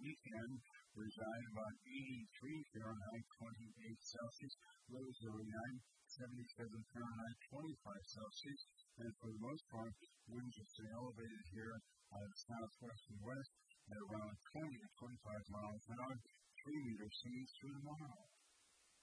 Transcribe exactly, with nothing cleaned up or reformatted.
weekend. We're at about eighty-three Fahrenheit, twenty-eight Celsius. Lows thirty-nine, seventy-seven Fahrenheit, twenty-five Celsius. And for the most part, winds will stay elevated here out of the southwest and west at around twenty to twenty-five miles an hour, three meter seas through tomorrow.